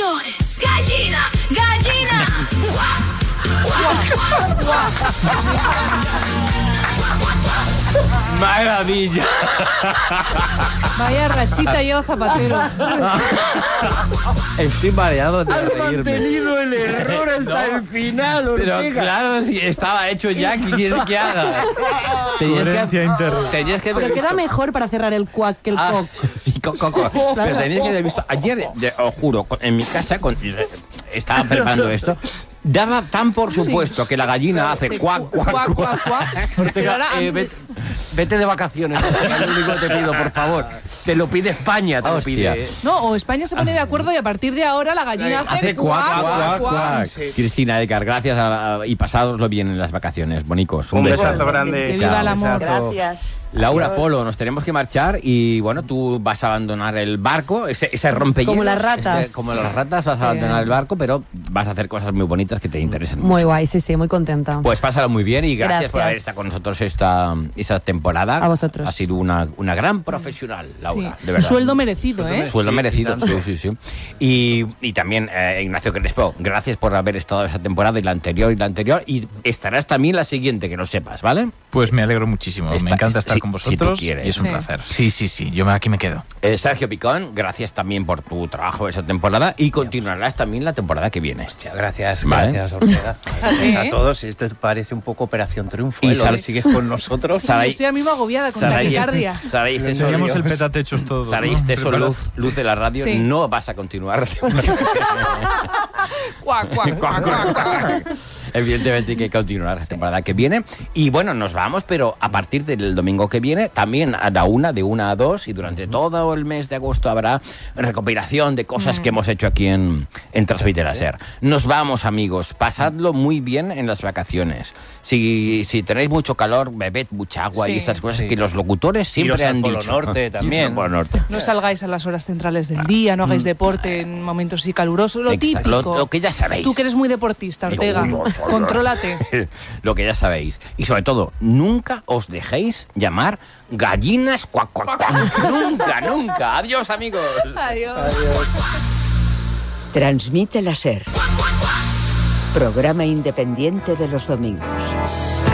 señores, gallina, gallina. ¡Maravilla! Vaya rachita yo, Zapatero. Estoy mareado de Has reírme. mantenido el error hasta el final, Ortega. Pero claro, si estaba hecho ya, ¿qué quieres que haga? Tenías que Pero queda mejor para cerrar el cuac que el coc. Sí, coco. Pero tenías que haber visto. Ayer, os juro, en mi casa, estaba preparando esto. Daba tan por supuesto que la gallina hace cuac, cuac, cuac. Ortega, Vete de vacaciones. Es lo único que te pido, por favor. Te lo pide España, te lo pide. No, o España se pone de acuerdo y a partir de ahora la gallina hace cuac, cuac, cuac. Sí. Cristina, Edgar, gracias y pasádoslo bien en las vacaciones, bonicos. Un besazo grande. Que viva el amor. Gracias. Laura, Polo, nos tenemos que marchar y bueno, tú vas a abandonar el barco, ese rompehielos. Como las ratas. Como las ratas vas a abandonar el barco, pero vas a hacer cosas muy bonitas que te interesen mucho. Muy guay, sí, muy contenta. Pues pásalo muy bien y gracias por Gracias. haber estado con nosotros esta temporada. A vosotros. Ha sido una gran profesional, Laura, Sí. de verdad. Sueldo merecido, ¿eh? Sueldo merecido, sí. Y también, Ignacio Crespo, gracias por haber estado esa temporada y la anterior y estarás también la siguiente, que lo sepas, ¿vale? Pues me alegro muchísimo. Me encanta estar con si tú vosotros quieres. y es un Sí. placer. Sí. Yo aquí me quedo. Sergio Picón, gracias también por tu trabajo esa temporada y continuarás también la temporada que viene. Hostia, gracias, Vale. gracias, Ortega. Gracias ¿Sí? a todos. Esto parece un poco Operación Triunfo. Y Y Sara- sigues con nosotros. Saray- Estoy a mismo agobiada con taquicardia. Saray, Teníamos el petatechos todos. Saray, ¿no? eso, Preparado. luz de la radio, Sí. no vas a continuar. Cuac, cuac, cuac, cuac, cuac. Evidentemente hay que continuar la temporada que viene. Y bueno, nos vamos, pero a partir del domingo que viene, también a la 1, de 1 a 2, y durante todo el mes de agosto habrá recopilación de cosas que hemos hecho aquí en Transmitir a Ser. Nos vamos, amigos. Pasadlo muy bien en las vacaciones. Si tenéis mucho calor, bebed mucha agua y Sí. estas cosas Sí. que los locutores siempre Iros al han Polo dicho. Norte también. Iros al Polo Norte. No salgáis a las horas centrales del día, no hagáis deporte en momentos así calurosos, lo Exacto. típico. Lo que ya sabéis. Tú que eres muy deportista, Ortega, contrólate. Lo que ya sabéis. Y sobre todo, nunca os dejéis llamar gallinas cuac, cuac, cuac. Nunca, nunca. Adiós, amigos. Adiós. Transmite la SER. Programa independiente de los domingos.